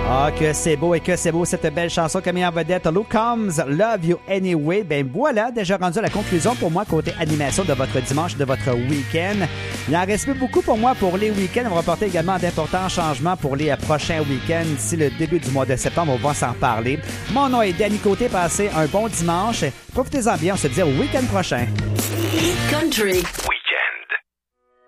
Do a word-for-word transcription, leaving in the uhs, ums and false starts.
Ah, que c'est beau et que c'est beau cette belle chanson qui a mis en vedette Luke Combs, Love You Anyway. Ben voilà, déjà rendu à la conclusion pour moi côté animation de votre dimanche, de votre week-end. Il en reste plus beaucoup pour moi pour les week-ends. On va reporter également d'importants changements pour les prochains week-ends. D'ici le début du mois de septembre, on va s'en parler. Mon nom est Danny Côté. Passez un bon dimanche. Profitez-en bien. On se dit au week-end prochain. Country.